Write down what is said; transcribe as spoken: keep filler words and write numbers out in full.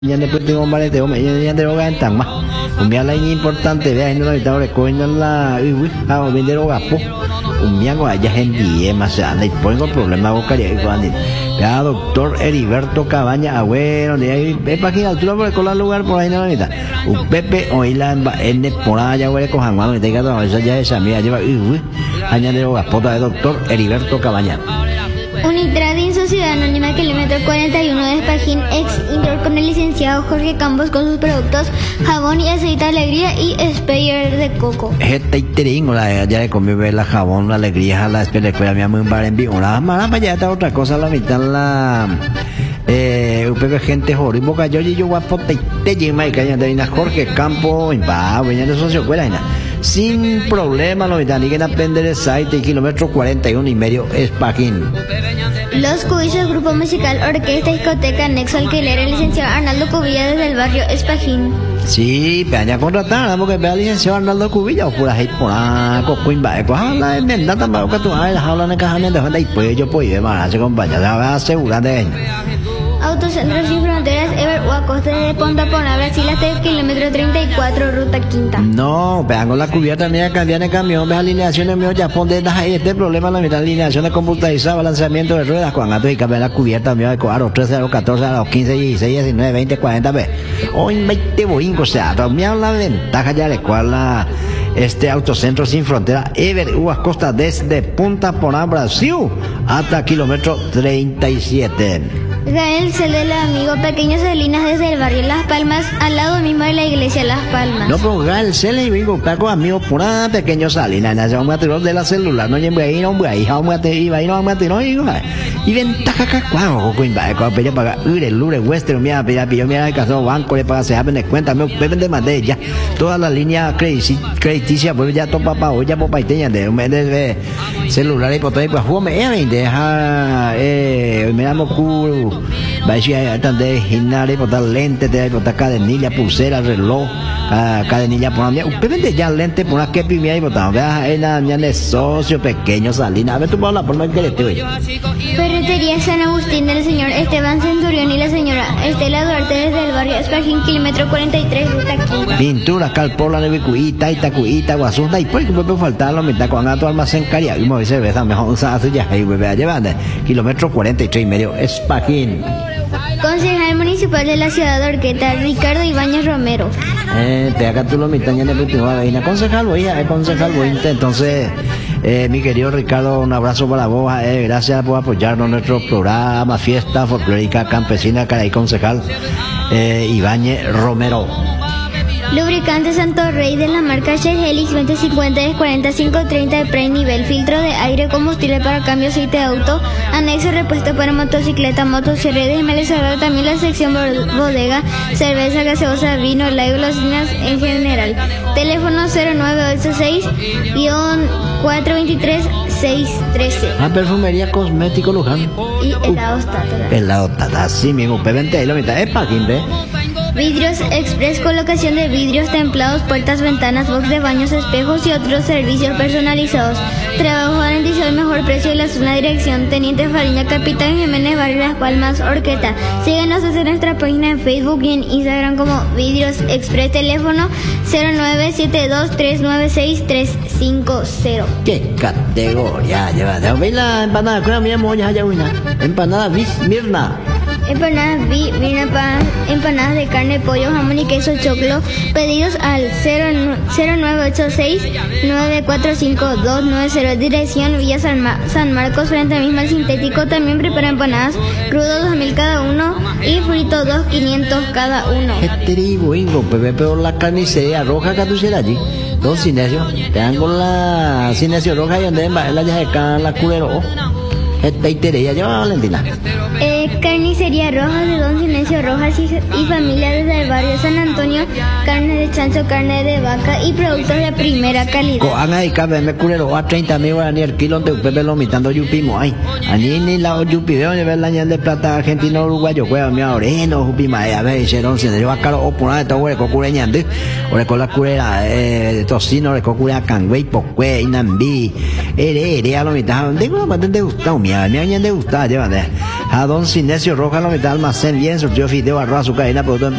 Ya después tengo un maleteo, me ya te lo ganan más. Un día la importante, vea, no está recogiendo la uy, a vender o gapo. Un día con allá gente más anda y pongo problema bocaria y cuando vea doctor Heriberto Cabaña, abuelo, de ahí, ve para aquí altura por el lugar por ahí no necesita. Un Pepe hoy la en por allá huele con Juan, y tenga toda esa ya esa mía lleva uy, añade o gapota de doctor Heriberto Cabaña. Unitrading Sociedad Anónima Kilómetro cuarenta y uno de Espajín, ex indoor con el licenciado Jorge Campos con sus productos jabón y aceite alegría y sprayer de coco. Este iteringo la ya le comió ver la jabón, la alegría, la sprayer de mi amor para enviar una mala para allá está otra cosa la mitad la eh U P B gente joder boca yo y yo guapo te te lleva y caña de Jorge Campos en va venía de socio cuela sin problema lo mitad ni que aprender el site kilómetro cuarenta y uno y medio Espajín. Los Cubillos, grupo musical, orquesta, discoteca, Nexo Alquiler, el licenciado Arnaldo Cubilla desde el barrio Espajín. Sí, peña contratar, porque vea el licenciado Arnaldo Cubilla, o pura gente por ahí, cocuín, va, pues habla de verdad, tampoco que tú hablas, hablan de cajamiento, y pues yo puedo ir, man, se acompaña, se va a asegurar de ello. Autocentro Sin Fronteras, Ever Huacoste desde Ponta Pona, Brasil hasta el kilómetro treinta y cuatro, ruta quinta. No, vean con la cubierta, mira, cambiar el camión, ve alineaciones mío, ya pone ahí este problema, la mitad alineaciones computarizadas, balanceamiento de ruedas, con gatos y cambiar la cubierta mío, de los trece, a los catorce, a los quince, dieciséis, diecinueve, veinte, cuarenta, ve. Hoy veinte boingos, o sea, también la ventaja ya de cual la este Autocentro Sin Frontera, Ever Huacoste desde Punta Pona, Brasil, hasta kilómetro treinta y siete. Gael Cel del amigo Pequeño Salinas desde el barrio Las Palmas, al lado mismo de la iglesia Las Palmas. No, pero Gael Cel y vengo Paco amigo por nada Pequeño Salinas, nace un material de la celular, no llevo ahí, no voy ahí, no voy ahí, no voy ahí, no voy ahí, y ventaja que cuando coin va, cuando pelea para ure, lure, western, mira, mira, mira, mira, el caso banco le paga se happen de cuenta, me beben de madera ya, toda la línea crediticia, pues ya topa pa, hoy ya popa y teña de un de celular y por todo, pues juego me deja, eh, me llamo culo. Va a decir de gimnasia, por dar lentes, de por dar cadenilla, pulsera, reloj, cadenilla por una usted vende ya lentes por una que pimia y por tal, vea, es la niña de socio pequeño Salinas, a ver tú vas a la forma que le estoy. Ferretería San Agustín del señor Esteban Centurión y la señora Estela Duarte desde el barrio Espajín, kilómetro cuarenta y tres, ruta quinta. Pintura, calpola, nevicuita, itacuita, guasunda, y por qué puede faltar la mitad cuando tu almacén caria, y me cerveza mejor usada ya, y bebé a llevar, kilómetro cuarenta y tres y medio, Espajín. Concejal municipal de la ciudad de Orqueta, Ricardo Ibáñez Romero. Eh, te haga tú lo mitad ya de la concejal, voy a concejal, voy entonces, eh, mi querido Ricardo, un abrazo para vos, eh, gracias por apoyarnos en nuestro programa, fiesta folclórica campesina, caray, concejal, eh, Ibáñez Romero. Lubricante Santo Rey de la marca Shell Helix veinte cincuenta es cuarenta y cinco treinta de pre nivel, filtro de aire, combustible para cambio, aceite de auto, anexo repuesto para motocicleta, motosierra y desmelezador, también la sección bodega, cerveza, gaseosa, vino, live, golosinas en general. Teléfono cero nueve ocho seis, cuatro dos tres, seis uno tres. Ah, perfumería cosmético Luján. Y helados Tata. Helados Tata, sí mismo, P veinte, lo mitad, es para quien ve. Vidrios Express, colocación de vidrios templados, puertas, ventanas, box de baños, espejos y otros servicios personalizados. Trabajo garantizado al mejor precio y la zona dirección Teniente Fariña, Capitán Jiménez, Barrio Las Palmas, Orqueta. Síguenos en nuestra página en Facebook y en Instagram como Vidrios Express. Teléfono cero nueve siete dos, tres nueve seis, tres cinco cero. ¿Qué categoría lleva? ¿Veis la empanada? ¿Cuál es mi ya una? Empanada Mirna. Empanadas vi, empanadas, empanadas de carne, pollo, jamón y queso choclo. Pedidos al cero nueve ocho seis, nueve cuatro cinco, dos nueve cero. Dirección Villa San, Ma San Marcos, frente al mismo al sintético. También prepara empanadas crudo dos mil cada uno y frito dos quinientos cada uno. Este tribu, ingo, bebé, pero la carnicería roja que tú serás allí. Don Cinesio, te dan con la Cinesio roja y donde va la ya de la culero. Esta itería lleva Valentina. Eh, carnicería Rojas de Don Silencio Rojas y, y familia desde el barrio San Antonio, carne de chancho, carne de vaca y productos de primera calidad. Coan ahí cabe me culero a treinta mil ni el kilo de pepe lo mitando yupimo ay. Ani ni la yupi veo ni ver la ñal de plata argentino uruguayo cueva mi oreno jupima a ver hicieron se dio a caro o por esto güey cocureñande o con la culera eh tocino le cocura cangüey pocue inambi ere ere a lo mitad tengo bastante gustado mi mía, mi año de gustar, llévate. A don Sinesio Roja, lo metal, almacén, bien, surtió fideo, arroz, azúcar, harina, producto en